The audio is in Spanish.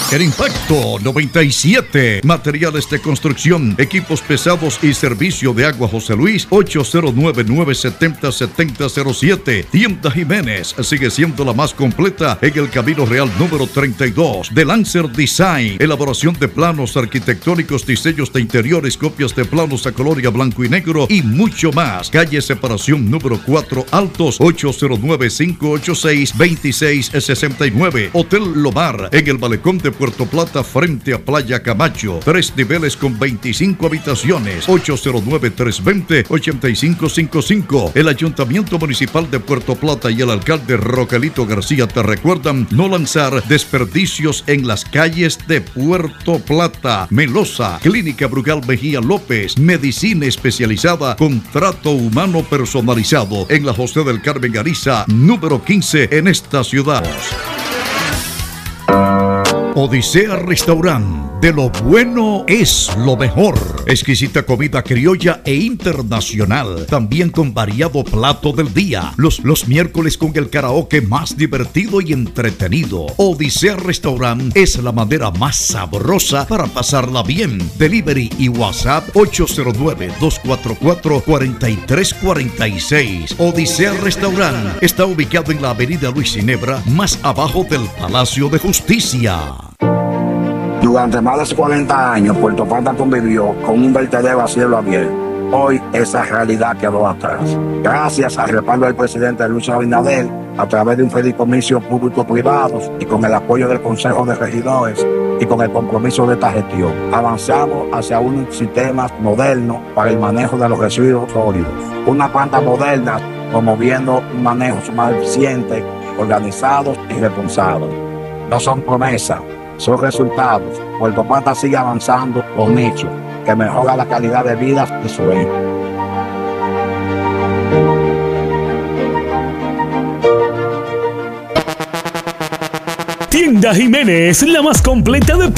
En Impacto 97, materiales de construcción, equipos pesados y servicio de agua José Luis, 809-970-7007. Tienda Jiménez sigue siendo la más completa en el Camino Real número 32. De Lancer Design, elaboración de planos arquitectónicos, diseños de interiores, copias de planos a color y a blanco y negro y mucho más. Calle Separación número 4 Altos, 809-586-2669. Hotel Lomar, en el malecón de Puerto Plata frente a Playa Camacho. 3 niveles con 25 habitaciones. 809-320-8555. El Ayuntamiento Municipal de Puerto Plata y el alcalde Rogelito García te recuerdan no lanzar desperdicios en las calles de Puerto Plata. Melosa, Clínica Brugal Mejía López, medicina especializada con trato humano personalizado en la José del Carmen Ariza, número 15 en esta ciudad. Odisea Restaurant, de lo bueno es lo mejor. Exquisita comida criolla e internacional, también con variado plato del día. Los miércoles con el karaoke más divertido y entretenido. Odisea Restaurant es la manera más sabrosa para pasarla bien. Delivery y WhatsApp 809-244-4346. Odisea Restaurant está ubicado en la avenida Luis Ginebra, más abajo del Palacio de Justicia. Durante más de 40 años, Puerto Plata convivió con un vertedero a cielo abierto. Hoy esa realidad quedó atrás. Gracias al respaldo del presidente Luis Abinader, a través de un fideicomiso público-privado y con el apoyo del Consejo de Regidores y con el compromiso de esta gestión, avanzamos hacia un sistema moderno para el manejo de los residuos sólidos. Una planta moderna promoviendo un manejo más eficiente, organizado y responsable. No son promesas, son resultados. Puerto Plata sigue avanzando con hechos que mejora la calidad de vida de su gente. Tienda Jiménez, la más completa de